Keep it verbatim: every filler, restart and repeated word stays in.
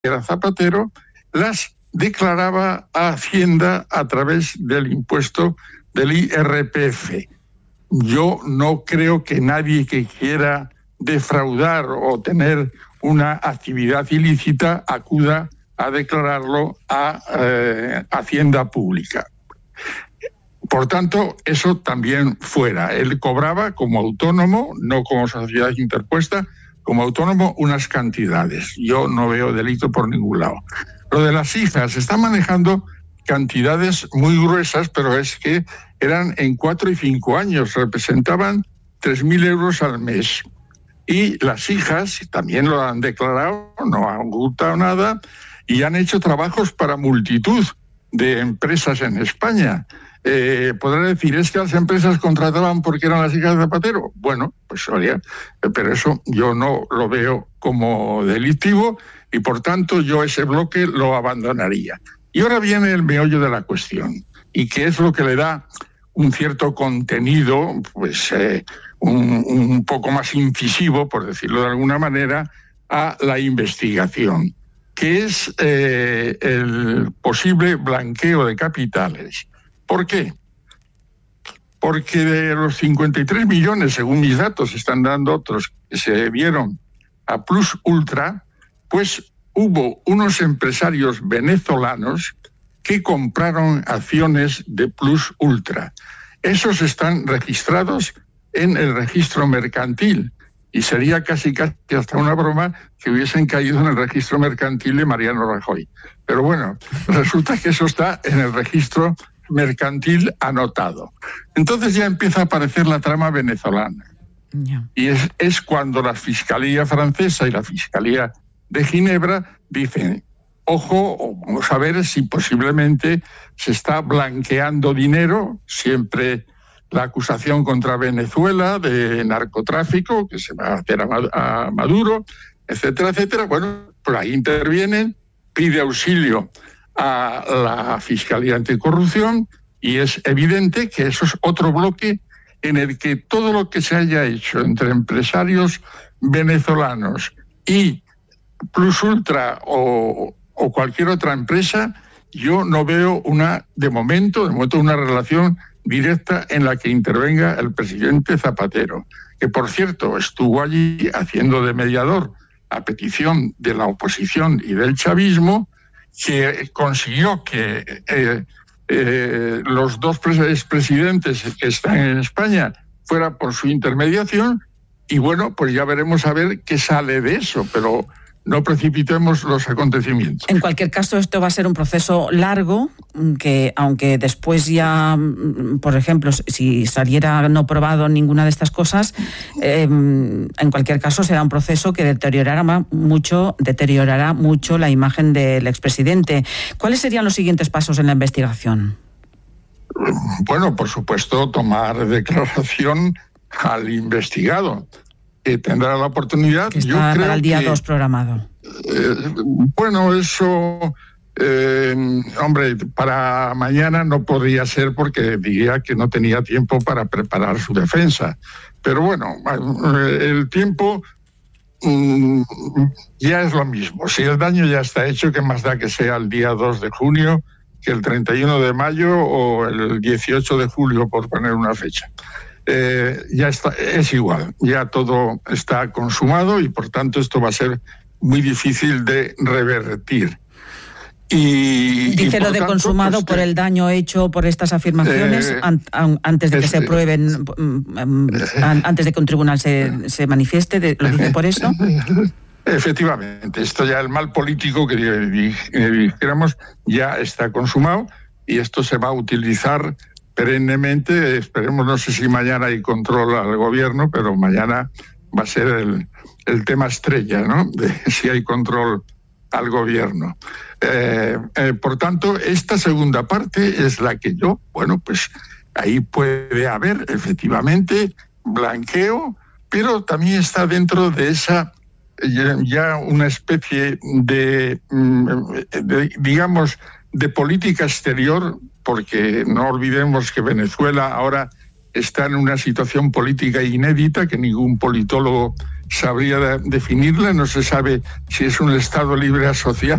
era Zapatero, las declaraba a Hacienda a través del impuesto del I R P F. Yo no creo que nadie que quiera defraudar o tener una actividad ilícita acuda a declararlo a eh, Hacienda Pública. Por tanto, eso también fuera. Él cobraba como autónomo, no como sociedad interpuesta, como autónomo unas cantidades. Yo no veo delito por ningún lado. Lo de las hijas, se están manejando cantidades muy gruesas, pero es que eran en cuatro y cinco años, representaban tres mil euros al mes. Y las hijas también lo han declarado, no han ocultado nada, y han hecho trabajos para multitud de empresas en España. Eh, podrá decir, ¿es que las empresas contrataban porque eran las hijas de Zapatero? Bueno, pues oye, pero eso yo no lo veo como delictivo y por tanto yo ese bloque lo abandonaría. Y ahora viene el meollo de la cuestión, y que es lo que le da un cierto contenido, pues eh, un, un poco más incisivo, por decirlo de alguna manera, a la investigación, que es eh, el posible blanqueo de capitales. ¿Por qué? Porque de los cincuenta y tres millones, según mis datos, están dando otros, que se vieron a Plus Ultra, pues hubo unos empresarios venezolanos que compraron acciones de Plus Ultra. Esos están registrados en el registro mercantil y sería casi casi hasta una broma que hubiesen caído en el registro mercantil de Mariano Rajoy. Pero bueno, resulta que eso está en el registro mercantil anotado. Entonces ya empieza a aparecer la trama venezolana. Yeah. Y es, es cuando la Fiscalía francesa y la Fiscalía de Ginebra dicen, ojo, vamos a ver si posiblemente se está blanqueando dinero, siempre la acusación contra Venezuela de narcotráfico, que se va a hacer a Maduro, etcétera, etcétera. Bueno, por ahí intervienen, pide auxilio a la Fiscalía Anticorrupción y es evidente que eso es otro bloque en el que todo lo que se haya hecho entre empresarios venezolanos y Plus Ultra o, o cualquier otra empresa, yo no veo una, de momento, de momento una relación directa en la que intervenga el presidente Zapatero, que por cierto estuvo allí haciendo de mediador a petición de la oposición y del chavismo, que consiguió que eh, eh, los dos expresidentes que están en España fuera por su intermediación, y bueno, pues ya veremos a ver qué sale de eso, pero no precipitemos los acontecimientos. En cualquier caso, esto va a ser un proceso largo, que aunque después ya, por ejemplo, si saliera no probado ninguna de estas cosas, eh, en cualquier caso será un proceso que deteriorará mucho, deteriorará mucho la imagen del expresidente. ¿Cuáles serían los siguientes pasos en la investigación? Bueno, por supuesto, tomar declaración al investigado, que tendrá la oportunidad. Que está yo creo para el día que, dos programado. Eh, bueno, eso, eh, hombre, para mañana no podría ser porque diría que no tenía tiempo para preparar su defensa. Pero bueno, el tiempo mm, ya es lo mismo. Si el daño ya está hecho, ¿qué más da que sea el día dos de junio que el treinta y uno de mayo o el dieciocho de julio, por poner una fecha? Eh, ya está, es igual, ya todo está consumado y por tanto esto va a ser muy difícil de revertir. Y, Dice y lo de tanto, consumado pues, por el daño hecho por estas afirmaciones eh, an, an, antes de que este, se prueben, um, an, antes de que un tribunal se, se manifieste, de, ¿lo dice por eso? Efectivamente, esto ya el mal político que dijéramos ya está consumado y esto se va a utilizar perennemente. Esperemos, no sé si mañana hay control al gobierno, pero mañana va a ser el, el tema estrella, ¿no? De si hay control al gobierno. Eh, eh, por tanto, esta segunda parte es la que yo, bueno, pues ahí puede haber efectivamente blanqueo, pero también está dentro de esa ya, ya una especie de, de, digamos, de política exterior, porque no olvidemos que Venezuela ahora está en una situación política inédita que ningún politólogo sabría de- definirla. No se sabe si es un Estado libre asociado